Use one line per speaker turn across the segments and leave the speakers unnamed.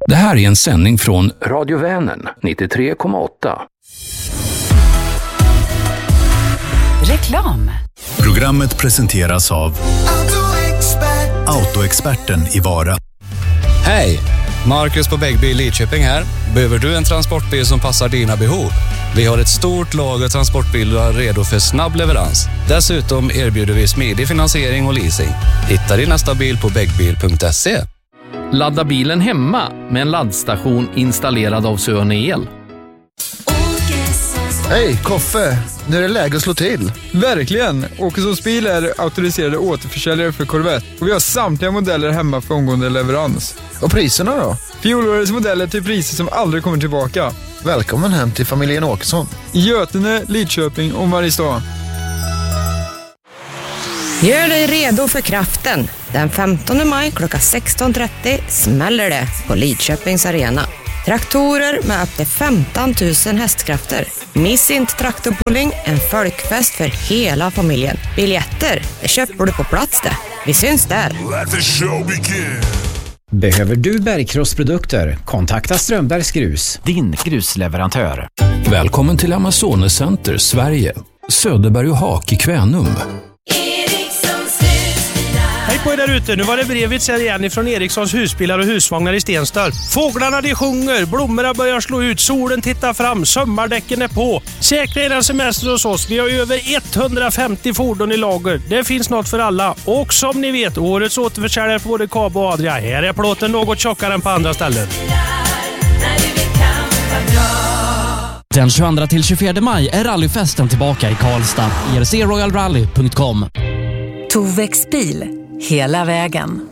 Det här är en sändning från Radio Vänern 93,8.
Reklam.
Programmet presenteras av Autoexperten i Vara.
Hej! Marcus på Bäggbil Lidköping här. Behöver du en transportbil som passar dina behov? Vi har ett stort lager transportbilar redo för snabb leverans. Dessutom erbjuder vi smidig finansiering och leasing. Hitta din nästa bil på bäggbil.se.
Ladda bilen hemma med en laddstation installerad av Söne El.
Hej, Koffe. Nu är det läge att slå till.
Verkligen. Åkessons bil är auktoriserade återförsäljare för Corvette. Och vi har samtliga modeller hemma för omgående leverans.
Och priserna då?
Fjolårets modeller till priser som aldrig kommer tillbaka.
Välkommen hem till familjen Åkesson.
I Götene, Lidköping och Mariestad.
Gör dig redo för kraften. Den 15 maj klockan 16.30 smäller det på Lidköpings arena. Traktorer med upp till 15 000 hästkrafter. Miss inte traktorpulling, en folkfest för hela familjen. Biljetter, det köper du på plats det. Vi syns där.
Behöver du bergkrossprodukter? Kontakta Strömbergs Grus, din grusleverantör.
Välkommen till Amazones Center, Sverige. Söderberg och Hak i Kvänum.
Hej på er där ute, nu var det Brevits här igen från Erikssons husbilar och husvagnar i Stenstorp. Fåglarna de sjunger, blommorna börjar slå ut, solen tittar fram, sommardäcken är på. Säkra er en semester hos oss, vi har över 150 fordon i lager. Det finns något för alla. Och som ni vet, årets återförsäljare på både Kabo och Adria. Här är plåten något tjockare än på andra ställen.
Den 22 till 24 maj är rallyfesten tillbaka i Karlstad. ercroyalrally.com.
Tovex bil. Hela vägen.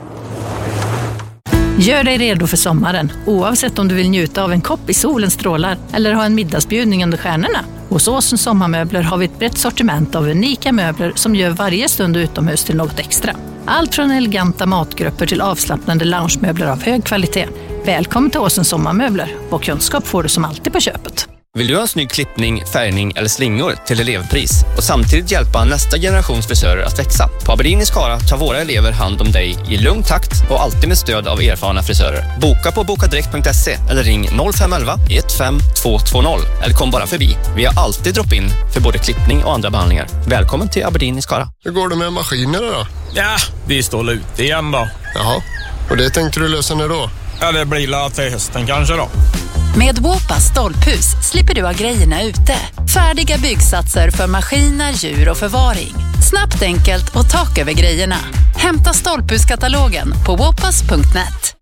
Gör dig redo för sommaren, oavsett om du vill njuta av en kopp i solens strålar eller ha en middagsbjudning under stjärnorna. Hos Åsens Sommarmöbler har vi ett brett sortiment av unika möbler som gör varje stund utomhus till något extra. Allt från eleganta matgrupper till avslappnande loungemöbler av hög kvalitet. Välkommen till Åsens Sommarmöbler, och kunskap får du som alltid på köpet.
Vill du ha en snygg klippning, färgning eller slingor till elevpris och samtidigt hjälpa nästa generations frisörer att växa? På Aberdeen i Skara tar våra elever hand om dig i lugn takt och alltid med stöd av erfarna frisörer. Boka på bokadirekt.se eller ring 0511 15220 eller kom bara förbi. Vi har alltid drop-in för både klippning och andra behandlingar. Välkommen till Aberdeen i Skara.
Hur går det med maskinerna då?
Ja, vi står ute igen då.
Jaha, och det tänkte du lösa när då?
Ja, det blir la till hösten kanske då.
Med Wopas stolphus slipper du ha grejerna ute. Färdiga byggsatser för maskiner, djur och förvaring. Snabbt, enkelt och tak över grejerna. Hämta stolphuskatalogen på wopas.net.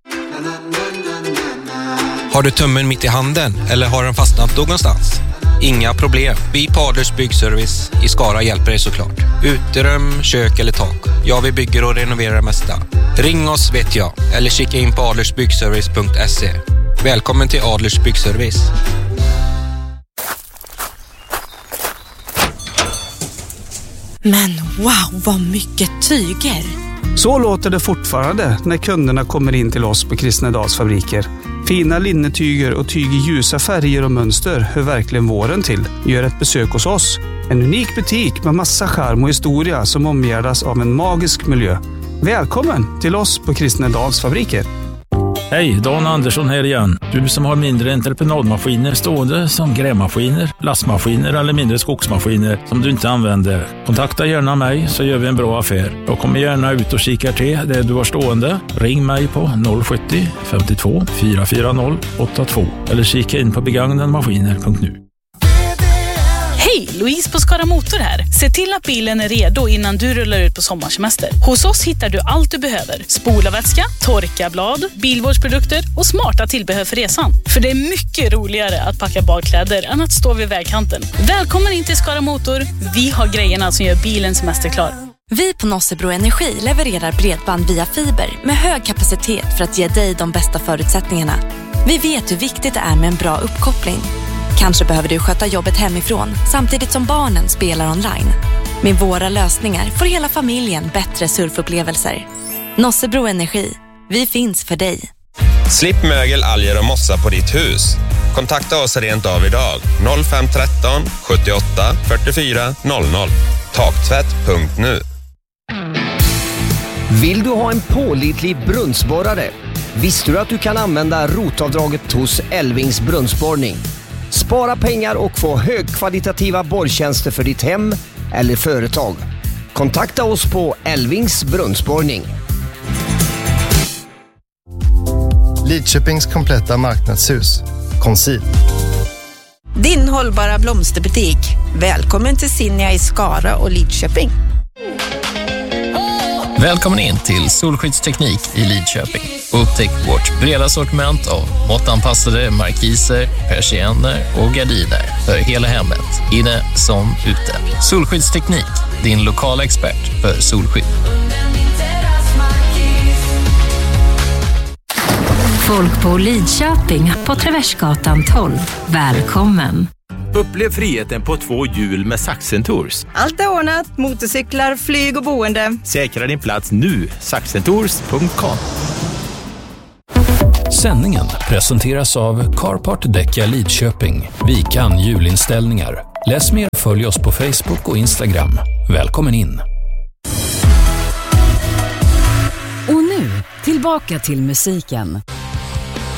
Har du tummen mitt i handen eller har den fastnat någonstans? Inga problem. Vi på Adlers Byggservice i Skara hjälper dig såklart. Uterum, kök eller tak. Ja, vi bygger och renoverar det mesta. Ring oss vet jag. Eller kika in på adlersbyggservice.se. Välkommen till Adlers Byggservice.
Men wow, vad mycket tyger!
Så låter det fortfarande när kunderna kommer in till oss på Kristnedals fabriker. Fina linnetyger och tyg i ljusa färger och mönster hör verkligen våren till. Gör ett besök hos oss. En unik butik med massa charm och historia som omgärdas av en magisk miljö. Välkommen till oss på Kristnedals fabriker.
Hej, Dan Andersson här igen. Du som har mindre entreprenadmaskiner stående som grävmaskiner, lastmaskiner eller mindre skogsmaskiner som du inte använder. Kontakta gärna mig så gör vi en bra affär. Jag kommer gärna ut och kika till det du har stående. Ring mig på 070 52 440 82 eller kika in på begagnadmaskiner.nu.
Hej, Louise på Skara Motor här. Se till att bilen är redo innan du rullar ut på sommarsemester. Hos oss hittar du allt du behöver. Spolarvätska, torkarblad, bilvårdsprodukter och smarta tillbehör för resan. För det är mycket roligare att packa badkläder än att stå vid vägkanten. Välkommen in till Skara Motor. Vi har grejerna som gör bilen semesterklar.
Vi på Nossebro Energi levererar bredband via fiber med hög kapacitet för att ge dig de bästa förutsättningarna. Vi vet hur viktigt det är med en bra uppkoppling. Kanske behöver du sköta jobbet hemifrån samtidigt som barnen spelar online. Med våra lösningar får hela familjen bättre surfupplevelser. Nossebro Energi. Vi finns för dig.
Slipp mögel, alger och mossa på ditt hus. Kontakta oss rent av idag. 0513 78 44 00. Taktvätt.nu.
Vill du ha en pålitlig brunnsborrare?
Visste du att du kan använda rotavdraget hos Elvings brunnsborrning? Spara pengar och få högkvalitativa borrtjänster för ditt hem eller företag. Kontakta oss på Elvings brunnsborrning.
Lidköpings kompletta marknadshus. Conceal.
Din hållbara blomsterbutik. Välkommen till Sinja i Skara och Lidköping.
Välkommen in till Solskyddsteknik i Lidköping. Upptäck vårt breda sortiment av måttanpassade markiser, persienner och gardiner för hela hemmet, inne som ute. Solskyddsteknik, din lokala expert för solskydd.
Folk på Lidköping på Traversgatan 12. Välkommen!
Upplev friheten på 2 hjul med Saxen Tours.
Allt är ordnat, motorcyklar, flyg och boende.
Säkra din plats nu, saxentours.com.
Sändningen presenteras av Carpart Däcka Lidköping. Vi kan hjulinställningar. Läs mer, följ oss på Facebook och Instagram. Välkommen in!
Och nu, tillbaka till musiken.